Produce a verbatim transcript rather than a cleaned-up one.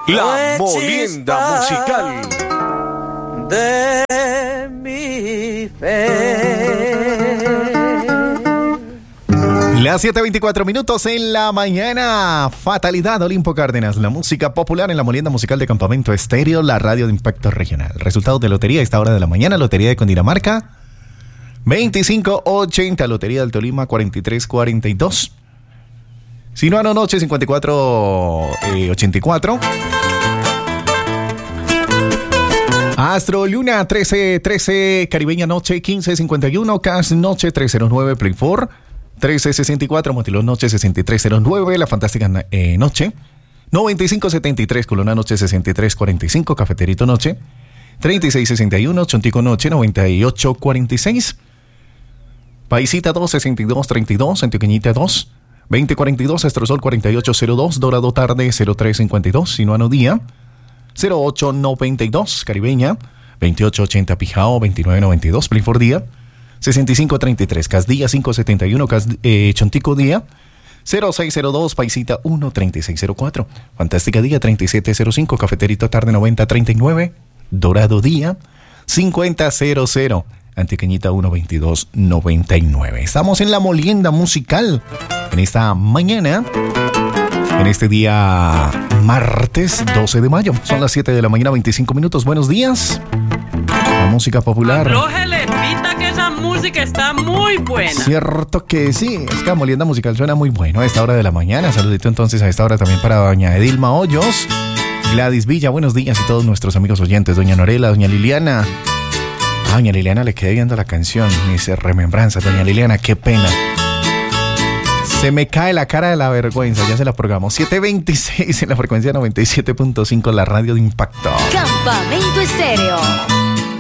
La molienda musical de mi fe. Las siete veinticuatro minutos en la mañana. Fatalidad, Olimpo Cárdenas. La música popular en la molienda musical de Campamento Estéreo, la radio de impacto regional. Resultados de lotería a esta hora de la mañana. Lotería de Cundinamarca veinticinco ochenta. Lotería del Tolima cuarenta y tres cuarenta y dos. Sinuano Noche cincuenta y cuatro ochenta y cuatro. Astro Luna trece trece. Caribeña Noche quince cincuenta y uno. Cash Noche trescientos nueve. Play four trece sesenta y cuatro. Motilón Noche sesenta y tres cero nueve. La Fantástica eh, Noche noventa y cinco setenta y tres. Colona Noche sesenta y tres cuarenta y cinco. Cafeterito Noche treinta y seis sesenta y uno. Chontico Noche noventa y ocho cuarenta y seis. Paisita dos sesenta y dos treinta y dos. Antioqueñita dos veinte cuarenta y dos. Astrosol cuarenta y ocho cero dos. Dorado Tarde cero tres cincuenta y dos. Sinuano Día cero ocho noventa y dos. Caribeña veintiocho ochenta. Pijao veintinueve noventa y dos. Play four Día sesenta y cinco treinta y tres. Casdilla cinco setenta y uno. Cas, eh, Chontico Día cero seis cero dos. Paisita uno treinta y seis cero cuatro. Fantástica Día treinta y siete cero cinco. Cafeterito Tarde noventa treinta y nueve. Dorado Día cincuenta cero cero. Antioqueñita uno veintidós noventa y nueve. Estamos en la molienda musical en esta mañana, en este día martes doce de mayo. Son las siete de la mañana, veinticinco minutos. Buenos días. La música popular. Aflójele, pita, que esa música está muy buena. Cierto que sí, es que la molienda musical suena muy bueno a esta hora de la mañana. Saludito entonces a esta hora también para doña Edilma Hoyos, Gladys Villa, buenos días, y todos nuestros amigos oyentes. Doña Norela, doña Liliana. Ah, doña Liliana le quedé viendo la canción. Me dice remembranza, doña Liliana, qué pena. Se me cae la cara de la vergüenza, ya se la programó. siete veintiséis en la frecuencia noventa y siete punto cinco, la radio de impacto. Campamento Estéreo.